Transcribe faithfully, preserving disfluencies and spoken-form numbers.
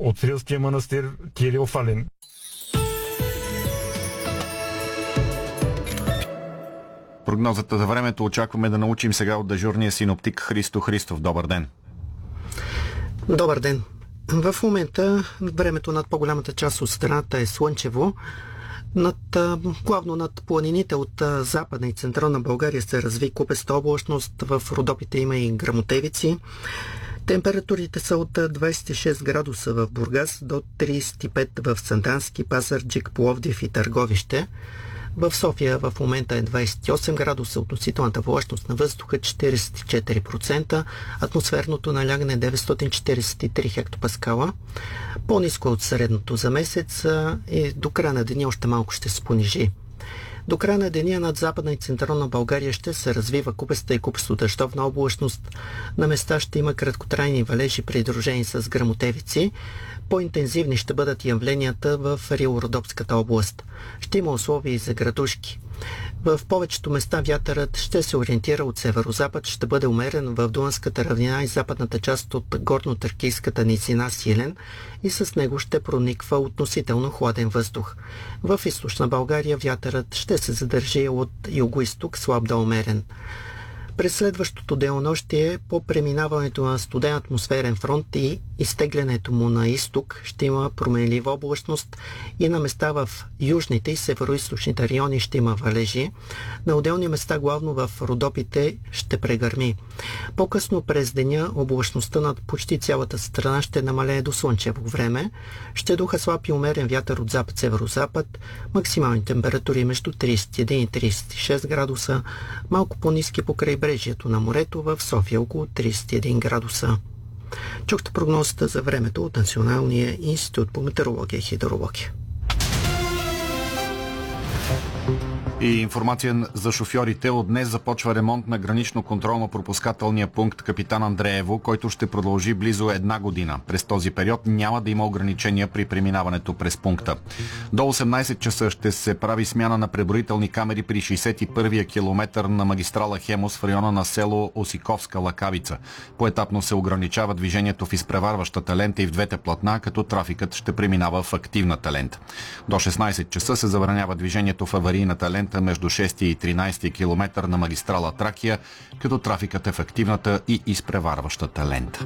от Рилския манастир Кирил Фалин. Прогнозата за времето очакваме да научим сега от дежурния синоптик Христо Христов. Добър ден! Добър ден! В момента времето над по-голямата част от страната е слънчево. Над, главно над планините от Западна и Централна България се разви купеста облачност. В Родопите има и гръмотевици. Температурите са от двадесет и шест градуса в Бургас до тридесет и пет в Сандански, Пазарджик, Пловдив и Търговище. В София в момента е двадесет и осем градуса, относителната влажност на въздуха четиридесет и четири процента, атмосферното налягане деветстотин четиридесет и три хектопаскала. По-ниско от средното за месец и до края на деня още малко ще се понижи. До края на деня над Западна и Централна България ще се развива купеста и купесто-дъждовна облачност. На места ще има краткотрайни валежи, придружени с гръмотевици. По-интензивни ще бъдат явленията в Рило-Родопската област. Ще има условия и за градушки. В повечето места вятърът ще се ориентира от северозапад, ще бъде умерен в Дунавската равнина и западната част от горно-тракийската низина силен и с него ще прониква относително хладен въздух. В източна България вятърът ще се задържи от юго-исток слаб да умерен. През следващото денонощие по преминаването на студен атмосферен фронт и изтеглянето му на изток ще има променлива облачност и на места в южните и североизточните райони ще има валежи. На отделни места, главно в Родопите, ще прегърми. По-късно през деня облачността над почти цялата страна ще намалее до слънчево време. Ще духа слаб и умерен вятър от запад-северозапад. Максимални температури между тридесет и един и тридесет и шест градуса. Малко по-ниски по крайбрежието на морето, в София около тридесет и един градуса. Чухте прогнозата за времето от Националния институт по метеорология и хидрология. И информация за шофьорите. От днес започва ремонт на гранично-контролно-пропускателния пункт Капитан Андреево, който ще продължи близо една година. През този период няма да има ограничения при преминаването през пункта. До осемнадесет часа ще се прави смяна на преброителни камери при шейсет и първия километър на магистрала Хемус в района на село Осиковска Лакавица. Поетапно се ограничава движението в изпреварващата лента и в двете платна, като трафикът ще преминава в активната лента. До шестнадесет часа се забранява движението в аварийната лента между шести и тринадесети километър на магистрала Тракия, като трафикът е в активната и изпреварващата лента.